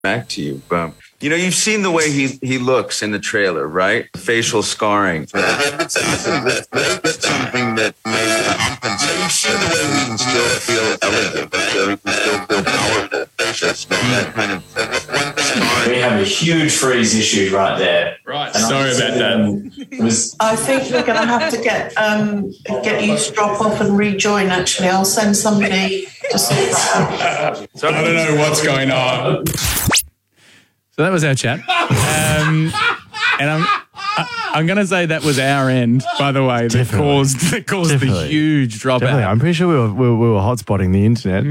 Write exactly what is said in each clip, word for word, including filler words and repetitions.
back to you. But, you know, you've seen the way he he looks in the trailer, right? Facial scarring. It's something that may compensate. You've seen the way he can still feel elegant, he can still feel powerful. Facial scarring, that kind of We have a huge freeze issue right there. Right, and sorry about that. Was I think we're going to have to get um, get you to drop off and rejoin, actually. I'll send somebody to sort that out. So I don't know what's going on. So that was our chat. Um, and I'm I, I'm going to say that was our end, by the way, that Definitely. caused that caused Definitely. the huge dropout. Definitely. I'm pretty sure we were, we were, we were hotspotting the internet.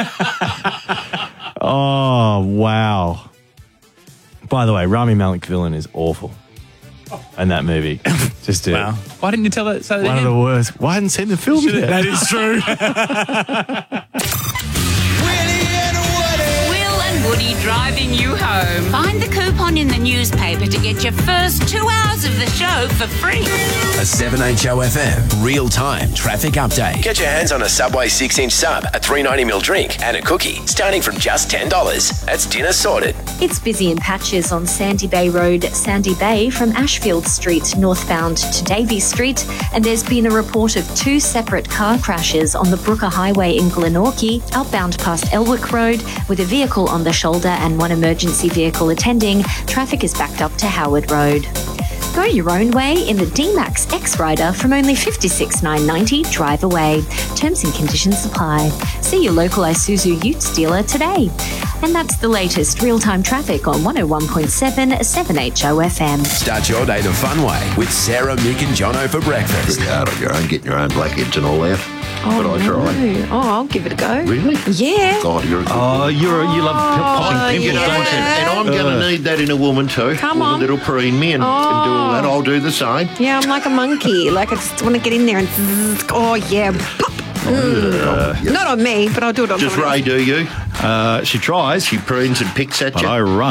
Oh, wow. By the way, Rami Malek villain is awful. And that movie. Just did. Wow. Why didn't you tell that? Say that One again? of the worst. Well, I hadn't seen the film yet. That is true. Will and Woody driving you home. Find the coupon in the newspaper to get your first two hours of the show for free. A seven H O F M real-time traffic update. Get your hands on a Subway six-inch sub, a three ninety ml drink and a cookie starting from just ten dollars. That's dinner sorted. It's busy in patches on Sandy Bay Road, Sandy Bay from Ashfield Street northbound to Davey Street, and there's been a report of two separate car crashes on the Brooker Highway in Glenorchy, outbound past Elwick Road, with a vehicle on the shoulder and one emergency vehicle attending. Traffic is backed up to Howard Road. Go your own way in the D-Max X-Rider from only fifty-six thousand nine hundred ninety dollars drive away. Terms and conditions apply. See your local Isuzu Utes dealer today. And that's the latest real-time traffic on one oh one point seven seven H O F M. Start your day the fun way with Sarah, Mick and Jono for breakfast. Pretty hard on your own, getting your own blackheads and all that. Oh, but I no. try. Oh, I'll give it a go. Really? Yeah. God, you're a good Oh, you're a, you love p- popping Oh, pimples, yeah. don't you? And I'm going to need that in a woman too. Come With on. a little preen me and, and do all that. I'll do the same. Yeah, I'm like a monkey. Like I just want to get in there and zzz, oh yeah, pop. Mm. Not on me, but I'll do it on Just someone Ray, else. do you? Uh, she tries, She preens and picks at but you. I run.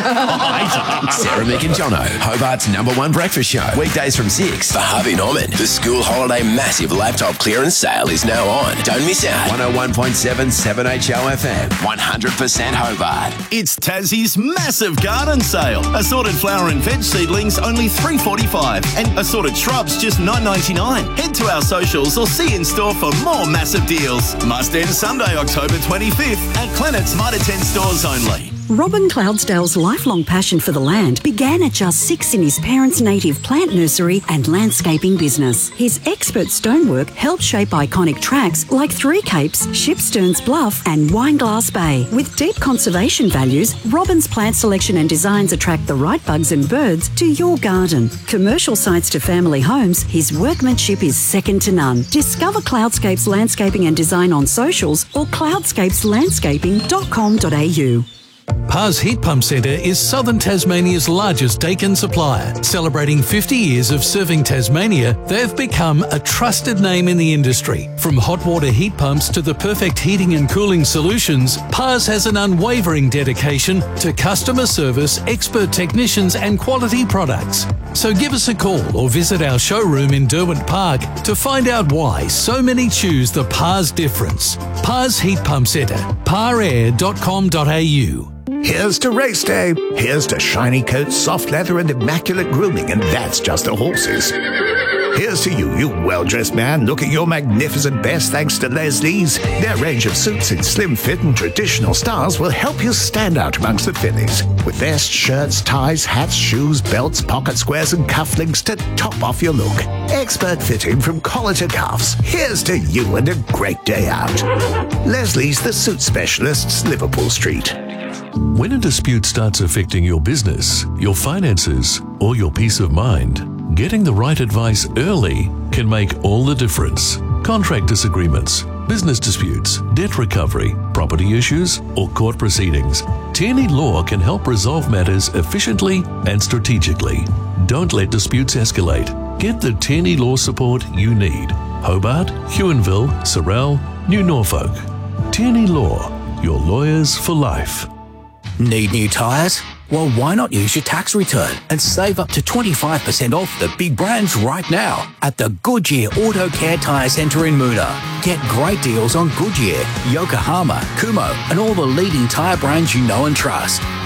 Sarah, Mick and Jono, Hobart's number one breakfast show. Weekdays from six for Harvey Norman. The school holiday massive laptop clearance sale is now on. Don't miss out. one oh one point seven seven H O F M. one hundred percent Hobart. It's Tassie's massive garden sale. Assorted flower and veg seedlings only three forty-five, and assorted shrubs just nine ninety-nine. Head to our socials or see in store for more massive deals. Must end Sunday, October twenty-fifth at Clennett's Mitre ten stores only. Robin Cloudsdale's lifelong passion for the land began at just six in his parents' native plant nursery and landscaping business. His expert stonework helped shape iconic tracks like Three Capes, Shipsterns Bluff and Wineglass Bay. With deep conservation values, Robin's plant selection and designs attract the right bugs and birds to your garden. Commercial sites to family homes, his workmanship is second to none. Discover Cloudscapes Landscaping and Design on socials or cloudscapes landscaping dot com dot a u. Pars Heat Pump Centre is southern Tasmania's largest Dakin supplier. Celebrating fifty years of serving Tasmania, they've become a trusted name in the industry. From hot water heat pumps to the perfect heating and cooling solutions, Pars has an unwavering dedication to customer service, expert technicians and quality products. So give us a call or visit our showroom in Derwent Park to find out why so many choose the Pars difference. Pars Heat Pump Centre, par air dot com dot a u. Here's to race day. Here's to shiny coats, soft leather, and immaculate grooming, and that's just the horses. Here's to you, you well-dressed man, looking your magnificent best thanks to Leslie's. Their range of suits in slim fit and traditional styles will help you stand out amongst the fillies. With vests, shirts, ties, hats, shoes, belts, pocket squares, and cufflinks to top off your look. Expert fitting from collar to cuffs. Here's to you and a great day out. Leslie's, the suit specialists, Liverpool Street. When a dispute starts affecting your business, your finances, or your peace of mind, getting the right advice early can make all the difference. Contract disagreements, business disputes, debt recovery, property issues, or court proceedings. Tierney Law can help resolve matters efficiently and strategically. Don't let disputes escalate. Get the Tierney Law support you need. Hobart, Huonville, Sorell, New Norfolk. Tierney Law, your lawyers for life. Need new tyres? Well, why not use your tax return and save up to twenty-five percent off the big brands right now at the Goodyear Auto Care Tyre Centre in Moona. Get great deals on Goodyear, Yokohama, Kumho and all the leading tyre brands you know and trust.